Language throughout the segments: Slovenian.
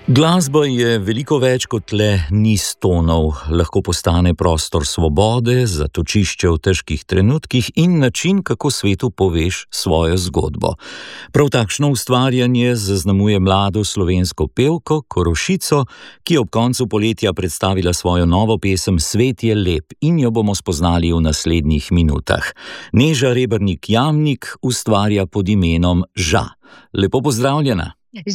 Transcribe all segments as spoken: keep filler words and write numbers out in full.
Glasba je veliko več kot le niz tonov, lahko postane prostor svobode, zatočišče v težkih trenutkih in način, kako svetu poveš svojo zgodbo. Prav takšno ustvarjanje zaznamuje mlado slovensko pevko Korošico, ki je ob koncu poletja predstavila svojo novo pesem Svet je lep in jo bomo spoznali v naslednjih minutah. Neža Rebernik Jamnik ustvarja pod imenom Ža. Lepo pozdravljena.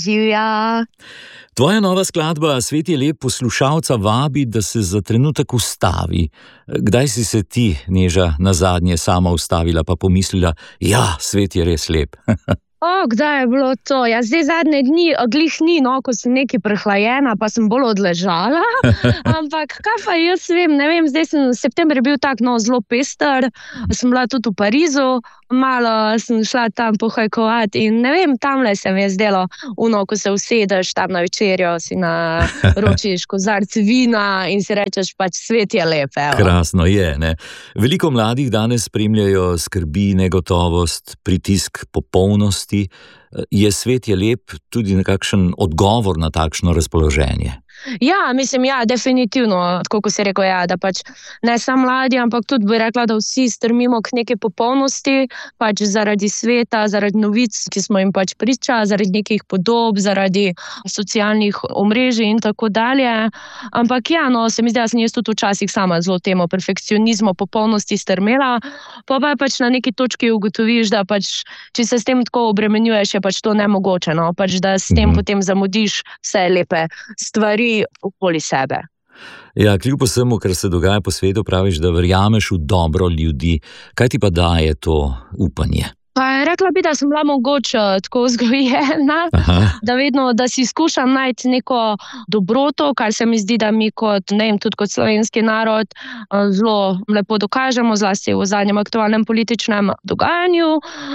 Živja. Tvoja nova skladba Svet je lep poslušalca vabi, da se za trenutek ustavi. Kdaj si se ti, Neža, nazadnje sama ustavila pa pomislila, ja, svet je res lep? O, kdaj je bilo to? Ja, zdaj zadnje dni, glih ni, no, ko sem nekaj prehlajena, pa sem bolj odležala. Ampak, kaj pa jaz vem, ne vem, zdaj sem, september je bil tak, no, zelo pester, sem bila tudi v Parizu, malo sem šla tam pohajkovati in ne vem, tamle se mi je zdelo, uno, ko se usedeš tam na večerjo, si na ročiš kozarc vina in si rečeš, pač svet je lep. Evo. Krasno je, ne? Veliko mladih danes spremljajo skrbi, negotovost, pritisk popolnosti. Je Svet je lep tudi nekakšen odgovor na takšno razpoloženje? Ja, mislim, ja, definitivno, tako ko si rekel, ja, da pač ne samo mladi, ampak tudi bi rekla, da vsi strmimo k neke popolnosti, pač zaradi sveta, zaradi novic, ki smo jim pač priča, zaradi nekih podob, zaradi socialnih omrežij in tako dalje. Ampak ja, no, se mi zdi, da sem jaz tudi včasih sama zelo temo perfekcionizmu, popolnosti strmela, pa pa pač na neki točki ugotoviš, da pač, če se s tem tako obremenjuješ, je pač to nemogoče, no, pač da s tem mm-hmm. potem zamudiš vse lepe stvari okoli sebe. Ja, kljub vsemu, kar se dogaja po svetu, praviš, da verjameš v dobro ljudi. Kaj ti pa daje to upanje? Pa rekla bi, da sem bila mogoče tako vzgojena, Aha. da vedno, da si skušam najti neko dobroto, kar se mi zdi, da mi kot, ne vem, tudi kot slovenski narod zelo lepo dokažemo, zlasti v zadnjem aktualnem političnem dogajanju.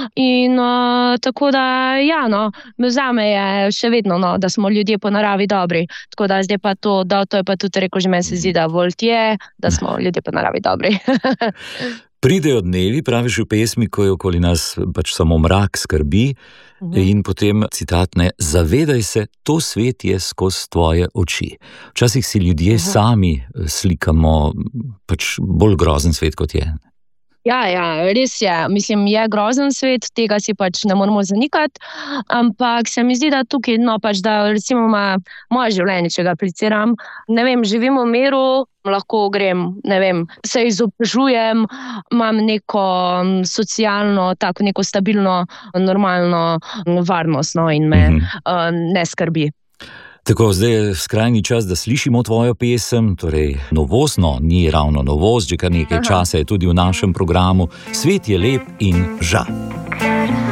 In uh, tako da, ja, no, zame je še vedno, no, da smo ljudje po naravi dobri. Tako da zdaj pa to, da to je pa tudi rekel, že meni se zdi, da voltje, da smo ljudje po naravi dobri. Pridejo dnevi, praviš v pesmi, ko je okoli nas pač samo mrak skrbi, uhum. In potem citat, ne, zavedaj se, to svet je skozi tvoje oči. Včasih si ljudje uhum. Sami slikamo pač bolj grozen svet, kot je. Ja, ja, res je. Mislim, je grozen svet, tega si pač ne moramo zanikati, ampak se mi zdi, da tukaj, no, pač, da recimo ima moje življenje, če ga apliciram, ne vem, živim v miru, lahko grem, ne vem, se izobražujem, imam neko socialno, tako neko stabilno, normalno varnost, no, in me mhm. uh, ne skrbi. Tako, zdaj je skrajni čas, da slišimo tvojo pesem, torej novost, no, ni ravno novost, že kar nekaj Aha. časa je tudi v našem programu Svet je lep in Ža.